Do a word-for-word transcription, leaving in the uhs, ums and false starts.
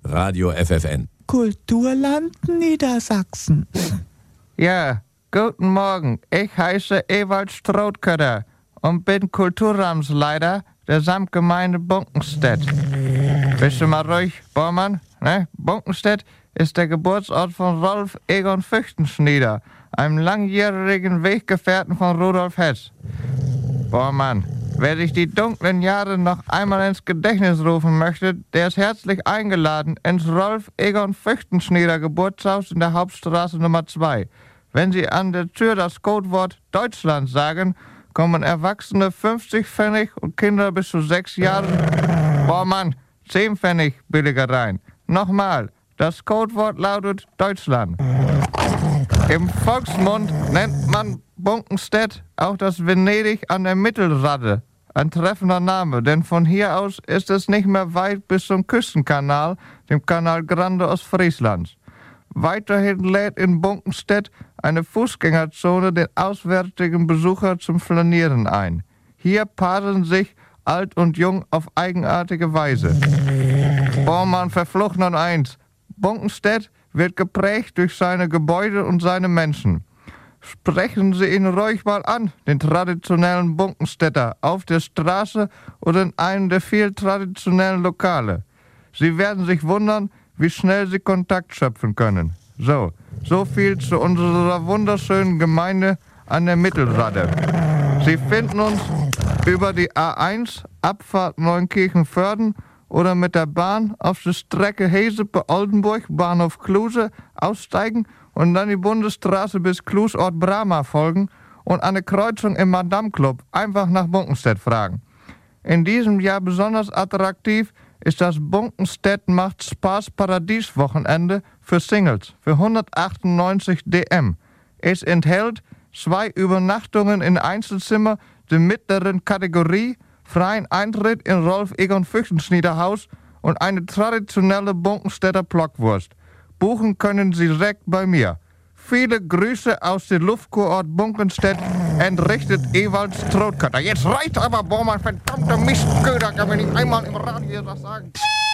Radio F F N. Kulturland Niedersachsen. Ja, guten Morgen. Ich heiße Ewald Strothkötter und bin Kulturramsleiter der Samtgemeinde Bunkenstedt. Bist du mal ruhig, Bormann? Ne? Bunkenstedt ist der Geburtsort von Rolf Egon Füchtenschnieder, einem langjährigen Weggefährten von Rudolf Hess. Bormann, wer sich die dunklen Jahre noch einmal ins Gedächtnis rufen möchte, der ist herzlich eingeladen ins Rolf Egon Füchtenschnieder Geburtshaus in der Hauptstraße Nummer zwei. Wenn Sie an der Tür das Codewort Deutschland sagen, kommen Erwachsene fünfzig Pfennig und Kinder bis zu sechs Jahren, boah Mann, zehn Pfennig billiger rein. Nochmal, das Codewort lautet Deutschland. Im Volksmund nennt man Bunkenstedt auch das Venedig an der Mittelrade. Ein treffender Name, denn von hier aus ist es nicht mehr weit bis zum Küstenkanal, dem Kanal Grande Ostfrieslands. Weiterhin lädt in Bunkenstedt eine Fußgängerzone den auswärtigen Besucher zum Flanieren ein. Hier paaren sich alt und jung auf eigenartige Weise. Bormann verflucht nun eins. Bunkenstedt wird geprägt durch seine Gebäude und seine Menschen. Sprechen Sie ihn ruhig mal an, den traditionellen Bunkenstädter, auf der Straße oder in einem der vielen traditionellen Lokale. Sie werden sich wundern, wie schnell Sie Kontakt schöpfen können. So, so viel zu unserer wunderschönen Gemeinde an der Mittelrade. Sie finden uns über die A eins, Abfahrt Neunkirchen-Vörden oder mit der Bahn auf der Strecke Hesepe-Oldenburg, Bahnhof Kluse, aussteigen und dann die Bundesstraße bis Klusort Brahma folgen und an der Kreuzung im Madame Club einfach nach Bunkenstedt fragen. In diesem Jahr besonders attraktiv ist das Bunkenstedt macht Spaß Paradies Wochenende für Singles für hundertachtundneunzig D M. Es enthält zwei Übernachtungen in Einzelzimmer der mittleren Kategorie, freien Eintritt in Rolf Egon Füchtenschnieder Haus und eine traditionelle Bunkenstädter Blockwurst. Buchen können Sie direkt bei mir. Viele Grüße aus dem Luftkurort Bunkenstedt, entrichtet Ewald Strothkötter. Jetzt reicht aber, Bormann, verdammter Mistköder, kann man nicht einmal im Radio das sagen.